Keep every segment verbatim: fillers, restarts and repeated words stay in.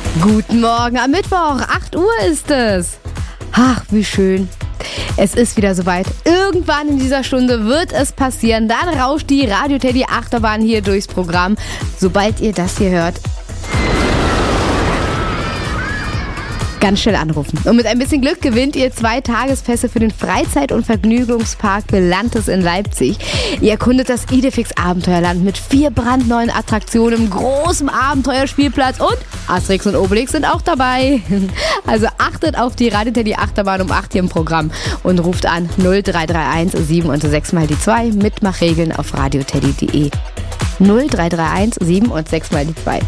Guten Morgen am Mittwoch, acht Uhr ist es. Ach, wie schön. Es ist wieder soweit. Irgendwann in dieser Stunde wird es passieren. Dann rauscht die Radio Teddy Achterbahn hier durchs Programm. Sobald ihr das hier hört, ganz schnell anrufen. Und mit ein bisschen Glück gewinnt ihr zwei Tagespässe für den Freizeit- und Vergnügungspark Belantes in Leipzig. Ihr erkundet das Idefix Abenteuerland mit vier brandneuen Attraktionen, großem Abenteuerspielplatz und Asterix und Obelix sind auch dabei. Also achtet auf die Radio Teddy Achterbahn um acht hier im Programm und ruft an null drei drei eins sieben und sechs mal die zwei. Mitmachregeln auf radioteddy punkt de. null drei drei eins sieben und sechs mal die zwei.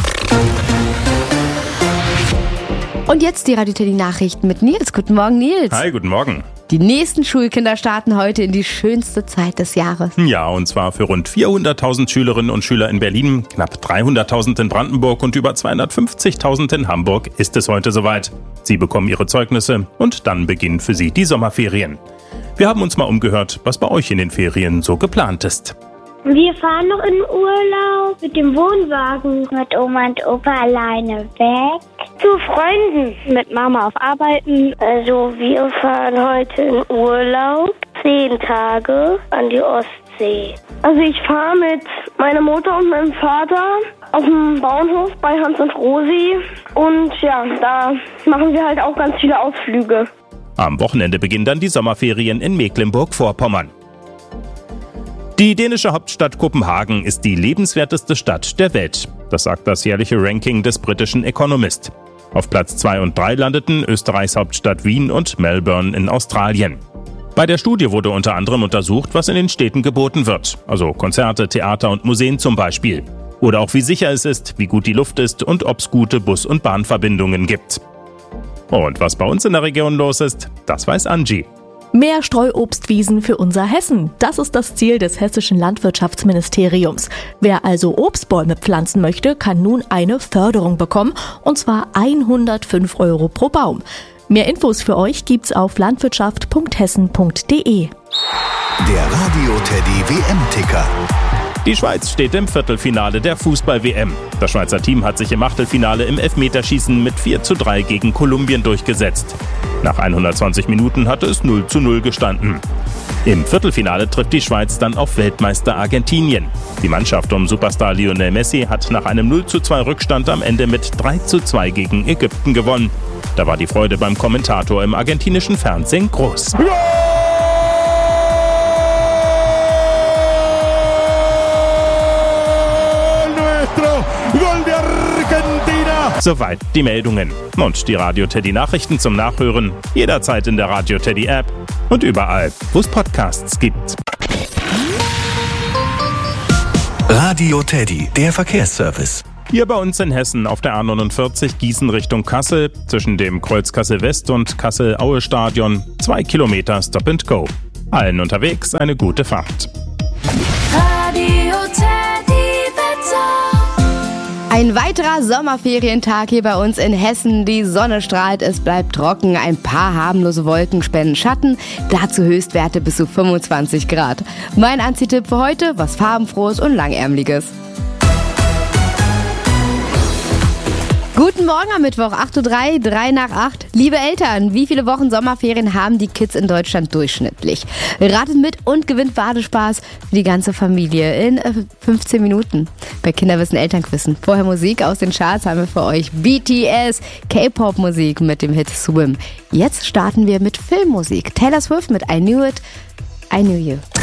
Und jetzt die Radio Teddy Nachrichten mit Nils. Guten Morgen, Nils. Hi, guten Morgen. Die nächsten Schulkinder starten heute in die schönste Zeit des Jahres. Ja, und zwar für rund vierhunderttausend Schülerinnen und Schüler in Berlin, knapp dreihunderttausend in Brandenburg und über zweihundertfünfzigtausend in Hamburg ist es heute soweit. Sie bekommen ihre Zeugnisse und dann beginnen für sie die Sommerferien. Wir haben uns mal umgehört, was bei euch in den Ferien so geplant ist. Wir fahren noch in Urlaub mit dem Wohnwagen. Mit Oma und Opa alleine weg. Zu Freunden. Mit Mama auf Arbeiten. Also wir fahren heute in Urlaub. Zehn Tage an die Ostsee. Also ich fahre mit meiner Mutter und meinem Vater auf dem Bauernhof bei Hans und Rosi. Und ja, da machen wir halt auch ganz viele Ausflüge. Am Wochenende beginnen dann die Sommerferien in Mecklenburg-Vorpommern. Die dänische Hauptstadt Kopenhagen ist die lebenswerteste Stadt der Welt. Das sagt das jährliche Ranking des britischen Economist. Auf Platz zwei und drei landeten Österreichs Hauptstadt Wien und Melbourne in Australien. Bei der Studie wurde unter anderem untersucht, was in den Städten geboten wird. Also Konzerte, Theater und Museen zum Beispiel. Oder auch wie sicher es ist, wie gut die Luft ist und ob es gute Bus- und Bahnverbindungen gibt. Und was bei uns in der Region los ist, das weiß Angie. Mehr Streuobstwiesen für unser Hessen. Das ist das Ziel des hessischen Landwirtschaftsministeriums. Wer also Obstbäume pflanzen möchte, kann nun eine Förderung bekommen, und zwar hundertfünf Euro pro Baum. Mehr Infos für euch gibt's auf landwirtschaft punkt hessen punkt de. Der Radio Teddy W M-Ticker. Die Schweiz steht im Viertelfinale der Fußball-W M. Das Schweizer Team hat sich im Achtelfinale im Elfmeterschießen mit vier zu drei gegen Kolumbien durchgesetzt. Nach hundertzwanzig Minuten hatte es null zu null gestanden. Im Viertelfinale trifft die Schweiz dann auf Weltmeister Argentinien. Die Mannschaft um Superstar Lionel Messi hat nach einem null zu zwei Rückstand am Ende mit drei zu zwei gegen Ägypten gewonnen. Da war die Freude beim Kommentator im argentinischen Fernsehen groß. Gol de Argentina! Soweit die Meldungen. Und die Radio Teddy Nachrichten zum Nachhören jederzeit in der Radio Teddy App und überall, wo es Podcasts gibt. Radio Teddy, der Verkehrsservice. Hier bei uns in Hessen auf der A neunundvierzig Gießen Richtung Kassel, zwischen dem Kreuz Kassel West und Kassel-Aue-Stadion, zwei Kilometer Stop and Go. Allen unterwegs eine gute Fahrt. Radio Teddy Wetter. Ein weiterer Sommerferientag hier bei uns in Hessen. Die Sonne strahlt, es bleibt trocken. Ein paar harmlose Wolken spenden Schatten. Dazu Höchstwerte bis zu fünfundzwanzig Grad. Mein Anziehtipp für heute, was farbenfrohes und langärmliches. Guten Morgen am Mittwoch, acht Uhr drei, drei nach acht. Liebe Eltern, wie viele Wochen Sommerferien haben die Kids in Deutschland durchschnittlich? Ratet mit und gewinnt Badespaß für die ganze Familie in fünfzehn Minuten. Bei Kinderwissen Elternquissen. Vorher Musik aus den Charts haben wir für euch. B T S, K-Pop-Musik mit dem Hit Swim. Jetzt starten wir mit Filmmusik. Taylor Swift mit I Knew It, I Knew You.